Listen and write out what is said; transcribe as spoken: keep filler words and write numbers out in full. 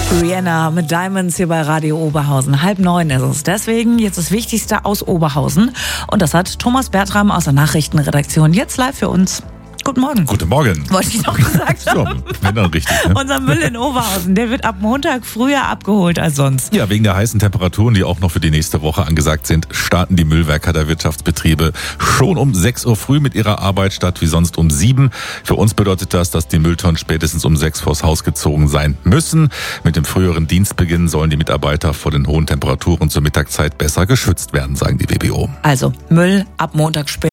Rihanna mit Diamonds hier bei Radio Oberhausen. Halb neun ist es. Deswegen jetzt das Wichtigste aus Oberhausen. Und das hat Thomas Bertram aus der Nachrichtenredaktion jetzt live für uns. Guten Morgen. Guten Morgen. Wollte ich noch gesagt haben. So, wenn dann richtig. Ne? Unser Müll in Oberhausen, der wird ab Montag früher abgeholt als sonst. Ja, wegen der heißen Temperaturen, die auch noch für die nächste Woche angesagt sind, starten die Müllwerker der Wirtschaftsbetriebe schon um sechs Uhr früh mit ihrer Arbeit statt wie sonst um sieben. Für uns bedeutet das, dass die Mülltonnen spätestens um sechs vors Haus gezogen sein müssen. Mit dem früheren Dienstbeginn sollen die Mitarbeiter vor den hohen Temperaturen zur Mittagszeit besser geschützt werden, sagen die W B O. Also Müll ab Montag später